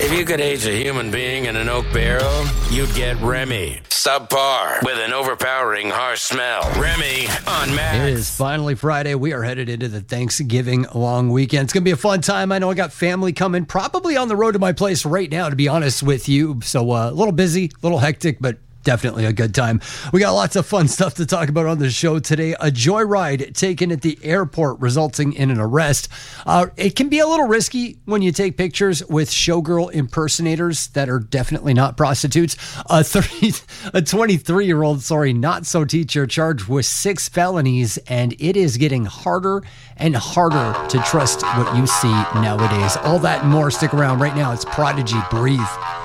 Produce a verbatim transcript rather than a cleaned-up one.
If you could age a human being in an oak barrel, you'd get Remy. Subpar with an overpowering harsh smell. Remy on Max. It is finally Friday. We are headed into the Thanksgiving long weekend. It's going to be a fun time. I know I got family coming, probably on the road to my place right now, to be honest with you. So uh, a little busy, a little hectic, but definitely a good time. We got lots of fun stuff to talk about on the show today. A joyride taken at the airport resulting in an arrest. Uh, it can be a little risky when you take pictures with showgirl impersonators that are definitely not prostitutes. A thirty, a twenty-three-year-old, sorry, not-so teacher charged with six felonies, and it is getting harder and harder to trust what you see nowadays. All that and more. Stick around right now. It's Prodigy. Breathe.